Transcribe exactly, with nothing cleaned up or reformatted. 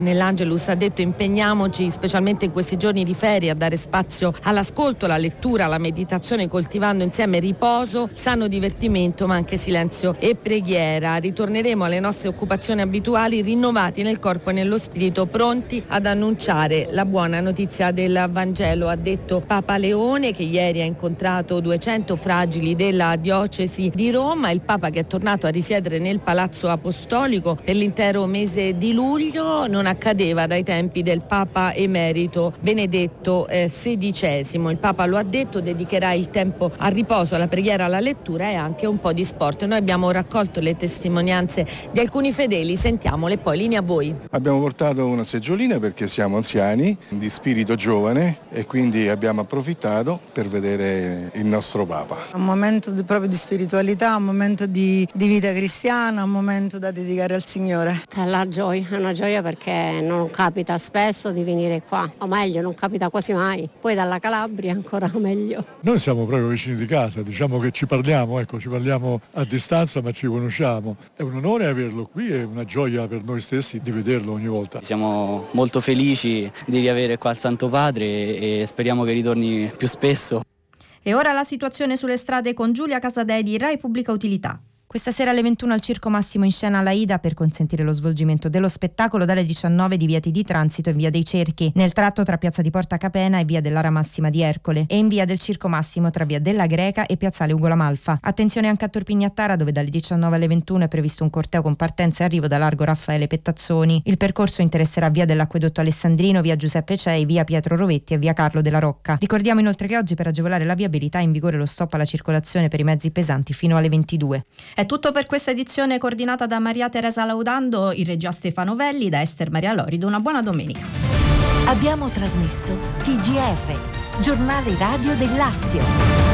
Nell'Angelus ha detto: impegniamoci specialmente in questi giorni di ferie a dare spazio all'ascolto, alla lettura, alla meditazione, coltivando insieme riposo, sano divertimento ma anche silenzio e preghiera. Ritorneremo alle nostre occupazioni abituali rinnovati nel corpo e nello spirito, pronti ad annunciare la buona notizia del Vangelo, ha detto Papa Leone, che ieri ha incontrato duecento fragili della diocesi di Roma. Il Papa, che è tornato a risiedere nel Palazzo Apostolico per l'intero mese di luglio, non accadeva dai tempi del Papa emerito Benedetto eh, sedicesimo. Il Papa lo ha detto: dedicherà il tempo al riposo, alla preghiera, alla lettura e anche un po' di sport. Noi abbiamo raccolto le testimonianze di alcuni fedeli, sentiamole, poi linea a voi. Abbiamo portato una seggiolina perché siamo anziani, di spirito giovane, e quindi abbiamo approfittato per vedere il nostro Papa. Un momento di, proprio di spiritualità, un momento di, di vita cristiana, un momento da dedicare al Signore. La gioia, è una gioia perché non capita spesso di venire qua, o meglio non capita quasi mai, poi dalla Calabria ancora meglio. Noi siamo proprio vicini di casa, diciamo che ci parliamo, ecco, ci parliamo a distanza ma ci conosciamo. È un onore averlo qui, è una gioia per noi stessi di vederlo ogni volta. Siamo molto felici di riavere qua il Santo Padre e speriamo che ritorni più spesso. E ora la situazione sulle strade con Giulia Casadei di Rai Pubblica Utilità. Questa sera alle ventuno al Circo Massimo in scena l'Aida per consentire lo svolgimento dello spettacolo dalle diciannove divieti di transito in via dei Cerchi, nel tratto tra piazza di Porta Capena e via dell'Ara Massima di Ercole, e in via del Circo Massimo tra via della Greca e piazzale Ugo La Malfa. Attenzione anche a Torpignattara, dove dalle diciannove alle ventuno è previsto un corteo con partenza e arrivo da largo Raffaele Pettazzoni. Il percorso interesserà via dell'Acquedotto Alessandrino, via Giuseppe Cei, via Pietro Rovetti e via Carlo della Rocca. Ricordiamo inoltre che oggi, per agevolare la viabilità, è in vigore lo stop alla circolazione per i mezzi pesanti fino alle ventidue. È tutto per questa edizione coordinata da Maria Teresa Laudando, in regia Stefano Velli, da Ester Maria Lorido. Una buona domenica. Abbiamo trasmesso T G R, giornale radio del Lazio.